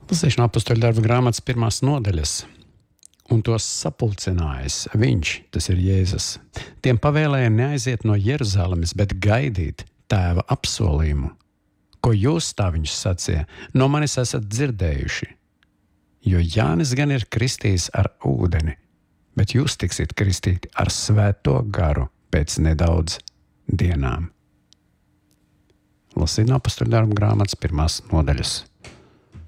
Lasīšana apustuļu darba grāmatas 1. nodaļas. Un tos sapulcinājis viņš, tas ir Jēzus. Tiem pavēlēja neaiziet no Jeruzalemes, bet gaidīt tēva apsolījumu. Ko jūs, tā viņš sacīja, no manis esat dzirdējuši. Jo Jānis gan ir kristījis ar ūdeni, bet jūs tiksiet kristīti ar svēto garu pēc nedaudz dienām. Lasīšana apustuļu darba grāmatas 1. nodaļas.